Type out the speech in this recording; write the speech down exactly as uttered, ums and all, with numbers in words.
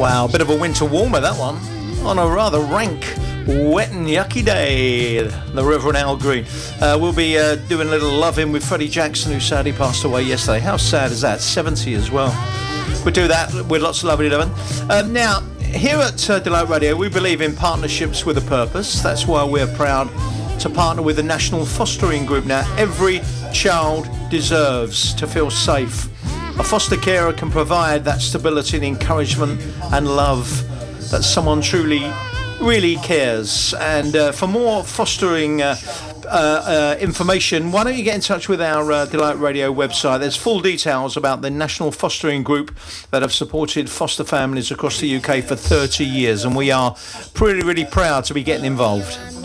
Wow, bit of a winter warmer, that one. On a rather rank, wet and yucky day, the Reverend Al Green. Uh, we'll be uh, doing a little loving with Freddie Jackson, who sadly passed away yesterday. How sad is that? seventy as well. We'll do that with lots of lovely loving. Um, now, here at uh, Delight Radio, we believe in partnerships with a purpose. That's why we're proud to partner with the National Fostering Group. Now, every child deserves to feel safe. A foster carer can provide that stability and encouragement and love that someone truly, really cares. And uh, for more fostering uh, uh, uh, information, why don't you get in touch with our uh, Delight Radio website? There's full details about the National Fostering Group that have supported foster families across the U K for thirty years, and we are pretty, really proud to be getting involved.